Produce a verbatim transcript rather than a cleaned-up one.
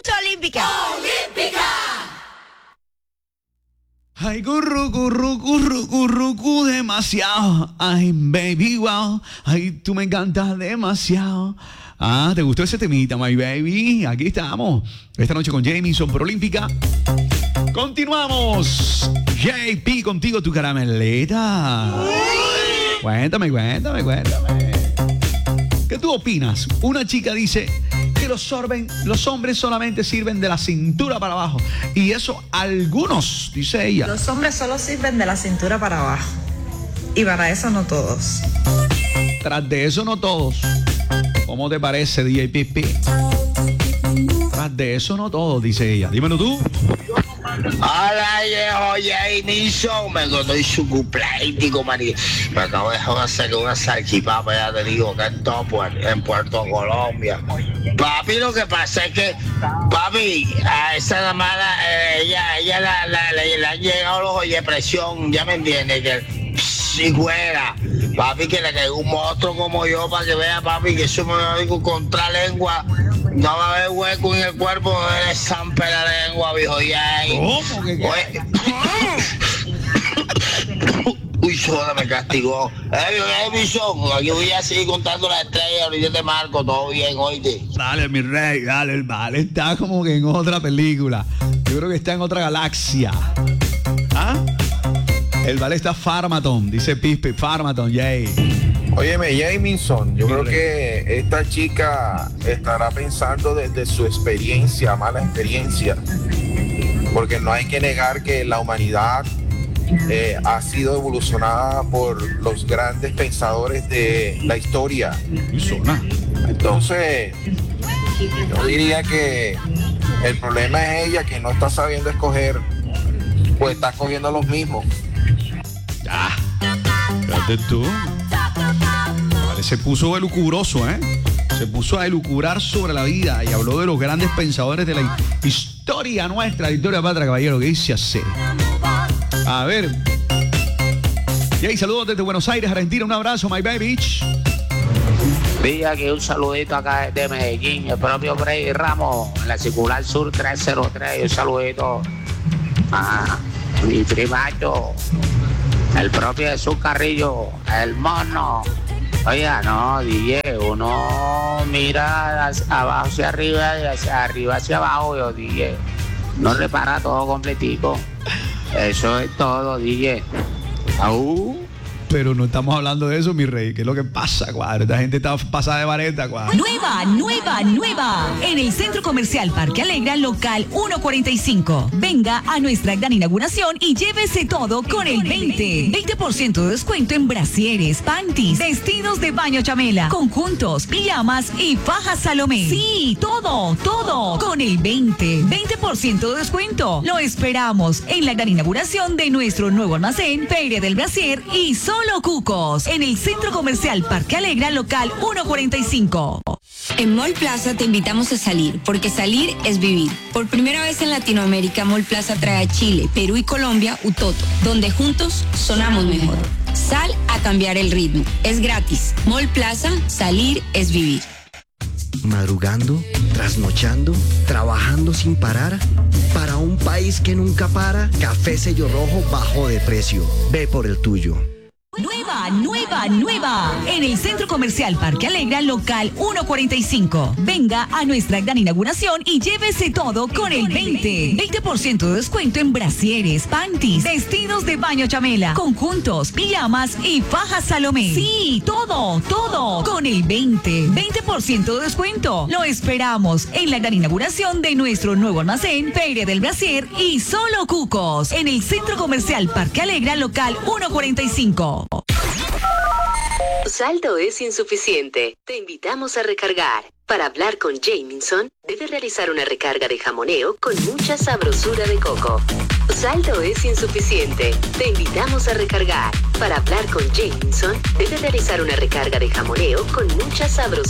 lucha olímpica. ¡Olímpica! Ay, curru, curru, curru, curru, curru, demasiado. Ay, baby, wow. Ay, tú me encantas demasiado. Ah, ¿te gustó ese temita, my baby? Aquí estamos. Esta noche con Jamison por Olímpica. Continuamos. J P, contigo tu caramelita. Cuéntame, cuéntame, cuéntame. ¿Qué tú opinas? Una chica dice que los, sorben, los hombres solamente sirven de la cintura para abajo. Y eso algunos, dice ella. Los hombres solo sirven de la cintura para abajo. Y para eso no todos. Tras de eso no todos. ¿Cómo te parece, D J Pipi? Tras de eso no todos, dice ella. Dímelo tú. Hola, viejo Jamison, me estoy su cumpleaños, María. Me acabo de hacer una salchipapa, ya te digo, que en todo en Puerto Colombia. Papi, lo que pasa es que, papi, a esa damada, eh, ella, ella la, la, la, le han llegado los oye presión, ya me entiendes, que si fuera, papi, que le caiga un monstruo como yo para que vea, papi, que eso me va a ir con contralengua. No va a haber hueco en el cuerpo, no le zampe la lengua, viejo ya. ¿Cómo? ¿Qué, qué? Uy, soda me castigó. Eh, Jamison, aquí voy a seguir contando las estrellas, ahorita te marco, todo bien, oíste. Dale, mi rey, dale, el vale está como que en otra película. Yo creo que está en otra galaxia. ¿Ah? El vale está Farmaton, dice Pispe, Farmaton, yay. Óyeme, Jamison, yo creo que esta chica estará pensando desde su experiencia, mala experiencia, porque no hay que negar que la humanidad eh, ha sido evolucionada por los grandes pensadores de la historia. Entonces, yo diría que el problema es ella, que no está sabiendo escoger, pues está escogiendo los mismos. Ya, fíjate tú. Se puso elucubroso, ¿eh? Se puso a elucubrar sobre la vida y habló de los grandes pensadores de la historia nuestra, la historia patria, caballero, que dice así. A ver. Y ahí, saludos desde Buenos Aires, Argentina. Un abrazo, my baby. Día que un saludito acá desde Medellín, el propio Freddy Ramos, en la circular sur tres cero tres. Un saludito a mi primacho, el propio Jesús Carrillo, el mono. Oiga, no, D J, uno mira hacia abajo hacia arriba y hacia arriba hacia abajo, yo D J, no repara todo completico. Eso es todo, D J. Aú. Pero no estamos hablando de eso, mi rey. ¿Qué es lo que pasa, cuadro? Esta gente está pasada de vareta, cuadro. Nueva, nueva, nueva. En el Centro Comercial Parque Alegra, local ciento cuarenta y cinco. Venga a nuestra gran inauguración y llévese todo con el veinte. veinte por ciento de descuento en brasieres, panties, vestidos de baño chamela, conjuntos, pijamas y fajas Salomé. Sí, todo, todo con el veinte. veinte por ciento de descuento. Lo esperamos en la gran inauguración de nuestro nuevo almacén, Feria del Brasier y Solo Cucos, en el Centro Comercial Parque Alegra, local ciento cuarenta y cinco. En Mall Plaza te invitamos a salir, porque salir es vivir. Por primera vez en Latinoamérica, Mall Plaza trae a Chile, Perú y Colombia Utoto, donde juntos sonamos mejor. Sal a cambiar el ritmo. Es gratis. Mall Plaza, salir es vivir. Madrugando, trasnochando, trabajando sin parar. Para un país que nunca para, Café Sello Rojo bajó de precio. Ve por el tuyo. Nueva, nueva, nueva. En el Centro Comercial Parque Alegra, local ciento cuarenta y cinco. Venga a nuestra gran inauguración y llévese todo con el veinte. veinte por ciento de descuento en brasieres, panties, vestidos de baño chamela, conjuntos, pijamas y fajas Salomé. Sí, todo, todo con el veinte. veinte por ciento de descuento. Lo esperamos en la gran inauguración de nuestro nuevo almacén, Feria del Brasier y Solo Cucos, en el Centro Comercial Parque Alegra, local ciento cuarenta y cinco. Saldo es insuficiente. Te invitamos a recargar. Para hablar con Jamison, debe realizar una recarga de jamoneo con mucha sabrosura de coco. Saldo es insuficiente. Te invitamos a recargar. Para hablar con Jamison, debe realizar una recarga de jamoneo con mucha sabrosura.